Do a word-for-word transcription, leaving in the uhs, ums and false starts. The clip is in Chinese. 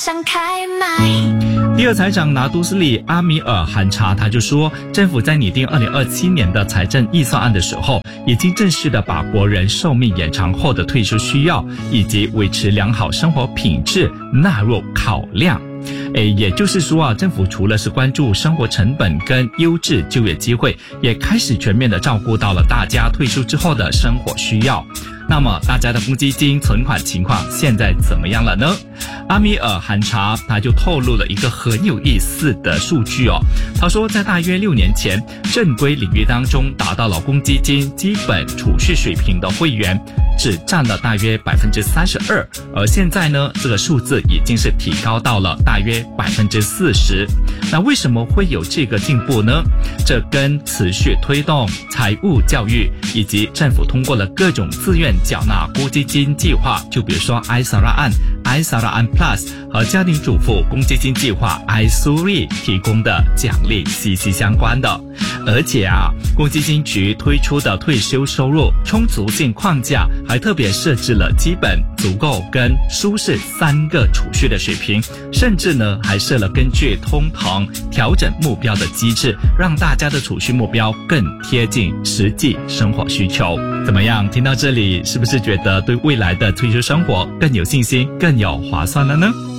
想开麦。 第二财长拿督斯里阿米尔汗查他就说，政府在拟定二零二七年的财政预算案的时候，已经正式的把国人寿命延长后的退休需要以及维持良好生活品质纳入考量。诶，也就是说啊，政府除了是关注生活成本跟优质就业机会，也开始全面的照顾到了大家退休之后的生活需要。那么大家的公积金存款情况现在怎么样了呢？阿米尔汗查他就透露了一个很有意思的数据哦。他说，在大约六年前，正规领域当中达到了公积金基本储蓄水平的会员，只占了大约百分之三十二，而现在呢，这个数字已经是提高到了大约百分之四十。那为什么会有这个进步呢？这跟持续推动财务教育以及政府通过了各种自愿缴纳公积金计划，就比如说 Aisaraan、Aisaraan Plus 和家庭主妇公积金计划 Aisuri 提供的奖励息息相关的。而且啊，公积金局推出的退休收入充足性框架还特别设置了基本、足够跟舒适三个储蓄的水平，甚至呢还设了根据通膨调整目标的机制，让大家的储蓄目标更贴近实际生活需求。怎么样？听到这里是不是觉得对未来的退休生活更有信心、更有划算了呢？